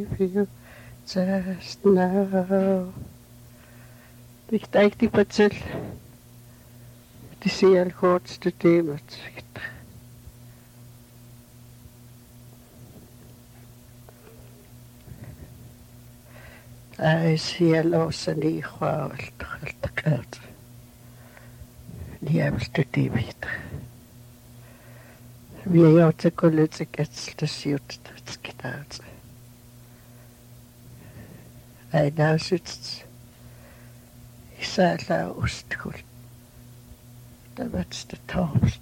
leave you just now. Ik denk die patsel. Die zie al grootste thema. Hij zie al los en die gewoon het die hebben te diep. Wie je te kollet ik het te ziet het gedaan. Hij nou zit. Ik zei het oostgoed. Dat was de toast.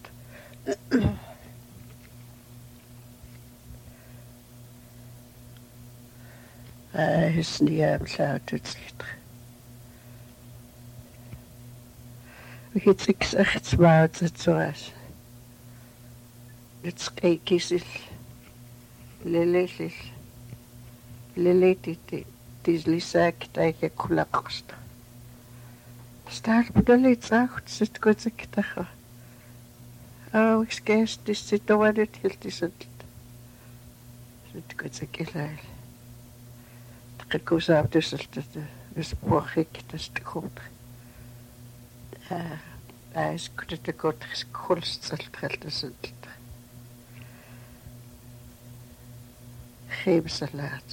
Hij is niet uit het ziet. Ik heb ik gezegd wat het was. Het kijk is Lele die lisek tegen kulakst. Staat bedoeld zacht zit goed ik dacht. Oh, ik skes die zit door dit hield is het. Zit goed ik heel. Ik koos op dus het poch ik dus te goed. Hij is goed te goed gescholst geld is het. Geef ze laat.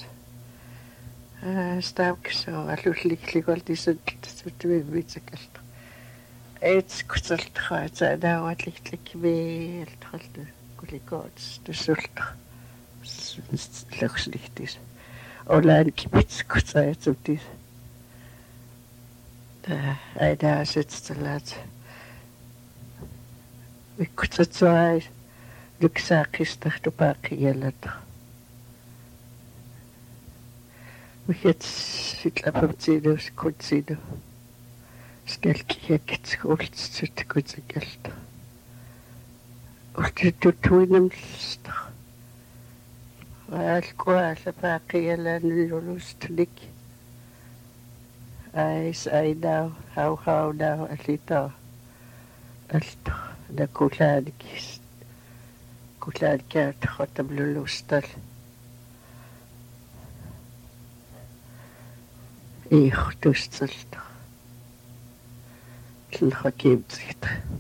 Sta ik zo, alsjeblieft, wel die zijn twee weten geld. Het kostelt gaat, nou wat ligt ik weer, het gaat de soort luchtlicht is. Online kibitz kostelt op die. Hij daar zit te laat. Ik kostelt zo uit. Luxaak is toch de park jellen. Ik zit op hem zien, ik kon zien. Skelkje, ik het schoolst, zit ik goed geld. Of je doet hoe hem stok. Wel, kwaad, de park jellen, nu lust lik. Hij zei nou, hou nou, als je toch. De koelaadjes. Koelaadje, het gaat hem lustel. Ik toestelt. Het geeft zich.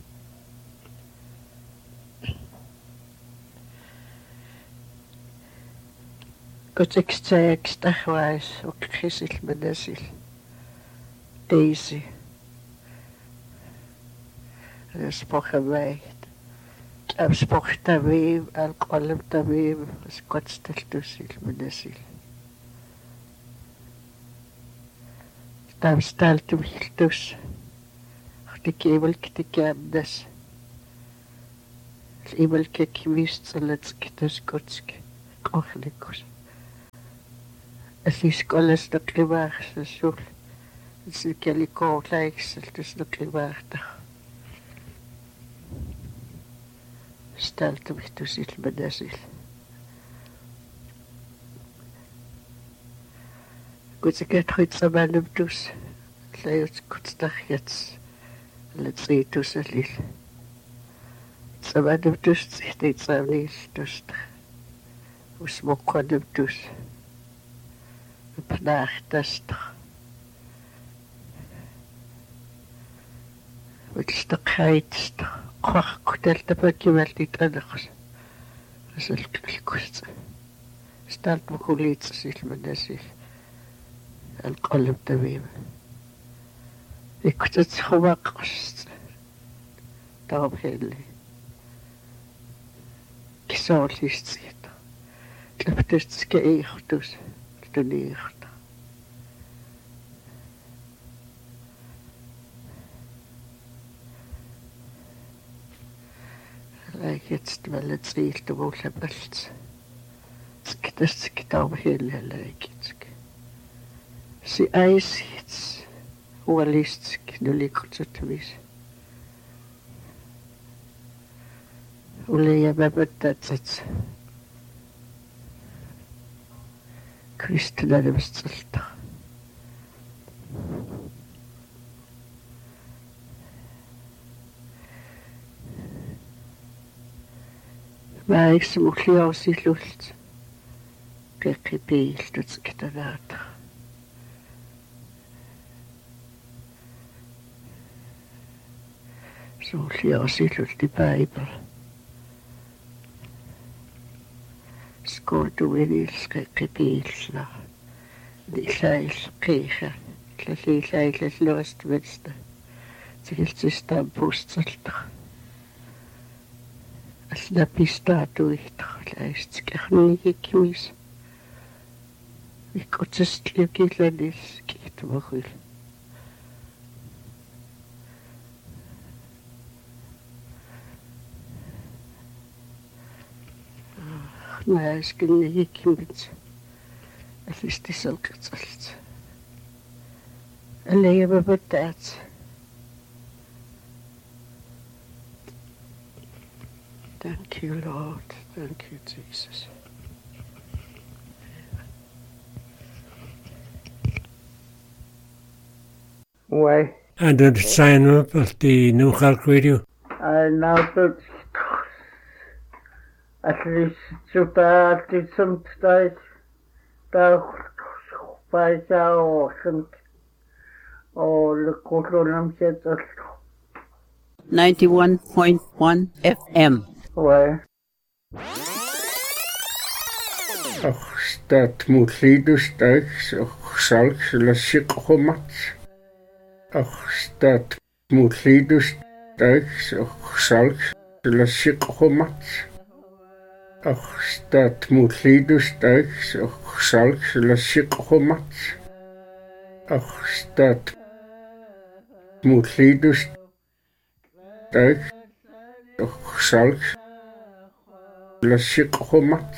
Goed, ik zei, ik sta wijs, ook gezegd met de ziel. Deze. En sprak mij. Ik sprak daarmee, alcohol daarmee, als God stelt dus met de ziel. Там стальт вихтус. Хтикевелк тикябдас. Ивелке квистцелецк тескотск. Кохликус. Асисколес докливарс сул. Сикелико лайксел тус докливарта. Стальт вихтус илбадасил. Goed, ik heb goed samen op dus. Leuk, goed dag, jetzt. Let's see, dus het lief. Samen op dus, zegt hij samen niet, dus. Hoe smokken op dus. Op nacht, dat toch. Wat stukheid, toch. Kwach, kudel, dat ben je wel niet anders. Dat is wel goed. Stelt me goed iets, zegt me dat zich. القلب تميم كنت تخوقش طابخي اللي كسول يشتيت تلبتش كأي خدوس تدني خدا jetzt mal erzählt wo lebst das طابخي اللي لايكت Si äisits huolistsk nulikutsutumis. Ule ja mäpötätsets. Kristinärimstselta. Mä eikö muhliausi lult. qiqqipiillutiktalaata suulliorsilulti Bible skotuinils qiqqipiilla lillail qiixa lalliillaillalluastuvasta tikiltistaan puustaltaq allapistaatuihtaq laistikernigikkimis ikkutistliukillanil kiitumaruil naaskinnigikkimit allistisalqirtalt allayamapattaat Thank you, Lord. Thank you, Jesus. Why? And then sign up at the New Clark Radio. I now that at least to that is sometimes that by or the Colonel said 91.1 FM. Why? That mulidus dags salks lassikhumat. That mulidus dags salks lassikhumat. That mulidus dags salks lassikhumat. Dat mulidus dags salks lassikhumat.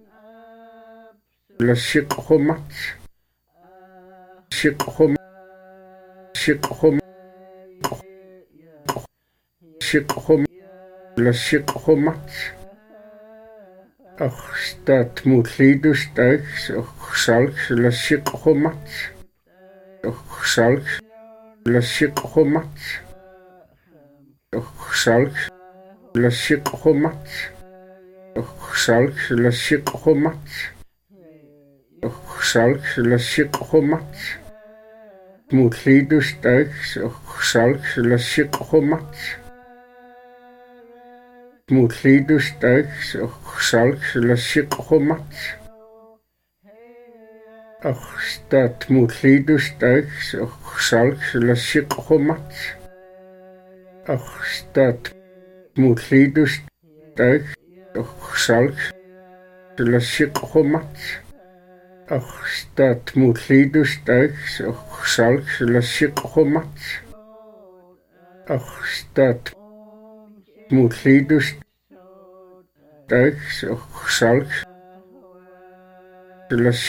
Lassikhumat. Sikkhum. Sikkhum. Sikkhum. Lassikhumat. Dat mulidus dags salks lassikhumat. Salks lassikhumat. Salks lassikhumat. Salks lassikhumat. Salks lassikhumat. Mulidus dags salks lassikhumat. Mulidus dags salks lassikhumat. Dat mulidus dags salks lassikhumat. Dat mulidus dags salks lassikhumat. Dat mulidus dags salks lassikhumat. Dat mulidus dags salks